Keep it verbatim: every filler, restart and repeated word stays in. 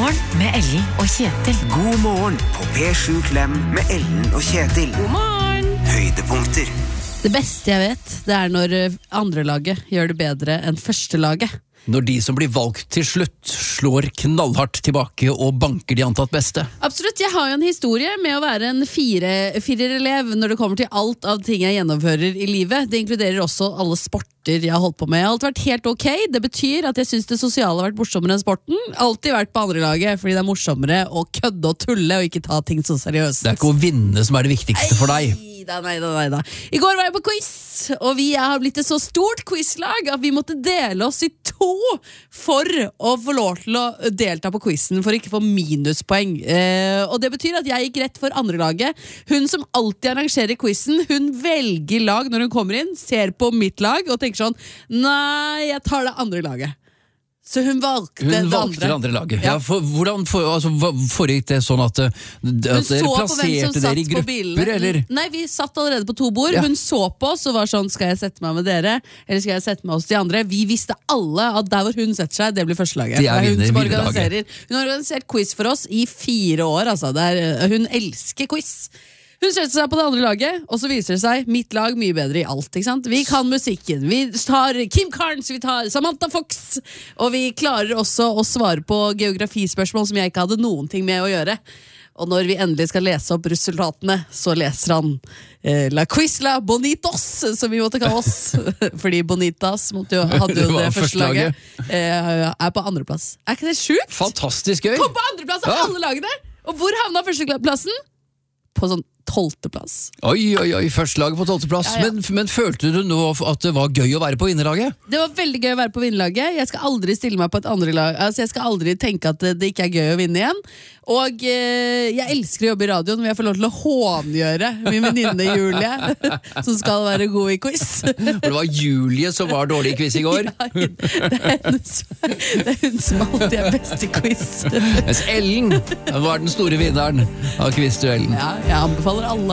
Morgen med Ellen og Kjetil. God morgen på P sju Klem med Ellen og Kjetil. God morgen. Høydepunkter. Det beste jeg vet, det er når andre laget gjør det bedre enn første laget. Når de som blir valgt til slutt slår knallhardt tilbake og banker de antatt beste. Absolutt, jeg har jo en historie med å være en fire, firer-elev når det kommer til alt av ting jeg gjennomfører i livet. Det inkluderer også alle sporter jeg har holdt på med. Jeg har alltid vært helt ok. Det betyr at jeg synes det sosiale har vært morsommere enn sporten. Alltid vært på andre laget, fordi det er morsommere å kødde og tulle og ikke ta ting så seriøst. Det er ikke å vinne som er det viktigste for deg. Neida, neida, neida. I går var jeg på quiz, og vi har blitt et så stort quizlag at vi måtte dele oss i to for å få lov til å delta på quizen for å ikke få minuspoeng. Eh, og det betyr at jeg gikk rett for andre laget. Hun som alltid arrangerer quizen, hun velger lag når hun kommer inn, ser på mitt lag og tenker sånn, nei, jeg tar det andre laget. Så hun valgte, hun det, valgte andre. det andre laget. Ja. Ja, for, hvordan for, altså, foregikk det sånn at, at dere plasserte dere i grupper, eller? Nei, vi satt allerede på to bord. Ja. Hun så på oss og var sånn, skal jeg sette meg med dere, eller skal jeg sette meg hos de andre? Vi visste alle at der hvor hun setter seg, det blir førstelaget. Det er hun vinner, som vinnerlaget. organiserer. Hun har organisert quiz for oss i fire år, altså. Det er, hun elsker quiz. Hun setter seg på det andre laget, og så viser det seg mitt lag mye bedre i alt, ikke sant? Vi kan musikken, vi tar Kim Carnes, vi tar Samantha Fox, og vi klarer også å svare på geografispørsmål som jeg ikke hadde noen ting med å gjøre. Og når vi endelig skal lese opp resultatene, så leser han eh, La Quizla Bonitos, som vi måtte kalle oss. Fordi Bonitas måtte jo, hadde jo Det var det første laget. førstelaget. Eh, er på andreplass. Er ikke det sjukt? Fantastisk gøy! Kom på andreplass av Ja. alle lagene! Og hvor havna førsteplassen? På sånn tolvteplass. Oi, oi, oi, førstelaget på tolvteplass. Ja, ja. Men, men følte du nå at det var gøy å være på vinnerlaget? Det var veldig gøy å være på vinnerlaget. Jeg skal aldri stille meg på et andre lag. Altså, jeg skal aldri tenke at det, det ikke er gøy å vinne igjen. Og eh, jeg elsker å jobbe i radioen, men jeg får lov til å hångjøre min venninne Julie, som skal være god i quiz. For det var Julie som var dårlig i quiz i går. Ja, det, er hun som, det er hun som alltid er best i quiz. Mens Ellen var den store vinneren av quizduellen. Ja, jeg anbefaler alle